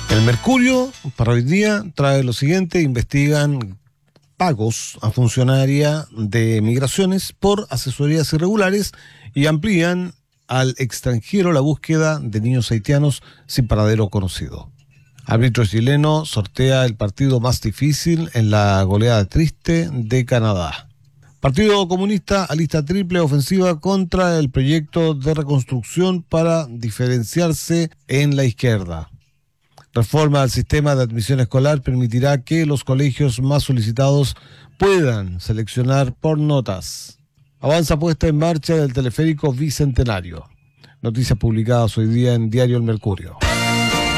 El Mercurio, para hoy día, trae lo siguiente: investigan pagos a funcionaria de migraciones por asesorías irregulares y amplían al extranjero la búsqueda de niños haitianos sin paradero conocido. Árbitro chileno sortea el partido más difícil en la goleada triste de Canadá. Partido Comunista alista triple ofensiva contra el proyecto de reconstrucción para diferenciarse en la izquierda. Reforma al sistema de admisión escolar permitirá que los colegios más solicitados puedan seleccionar por notas. Avanza puesta en marcha del teleférico Bicentenario. Noticias publicadas hoy día en Diario El Mercurio.